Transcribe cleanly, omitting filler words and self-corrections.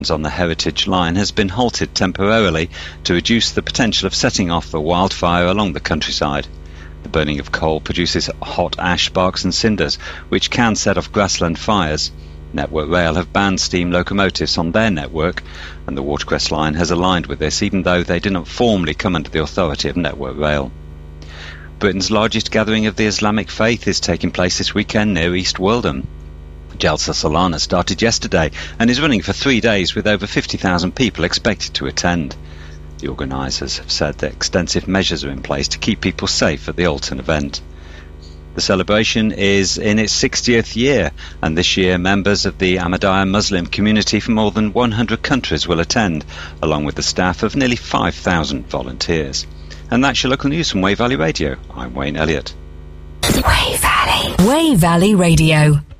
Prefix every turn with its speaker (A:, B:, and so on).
A: on the Heritage Line has been halted temporarily to reduce the potential of setting off a wildfire along the countryside. The burning of coal produces hot ash, sparks and cinders, which can set off grassland fires. Network Rail have banned steam locomotives on their network, and the Watercress Line has aligned with this, even though they did not formally come under the authority of Network Rail. Britain's largest gathering of the Islamic faith is taking place this weekend near East Wildham. Jalsa Solana started yesterday and is running for 3 days with over 50,000 people expected to attend. The organisers have said that extensive measures are in place to keep people safe at the Alton event. The celebration is in its 60th year, and this year members of the Ahmadiyya Muslim community from more than 100 countries will attend, along with the staff of nearly 5,000 volunteers. And that's your local news from Wey Valley Radio. I'm Wayne Elliott.
B: Wey Valley Radio.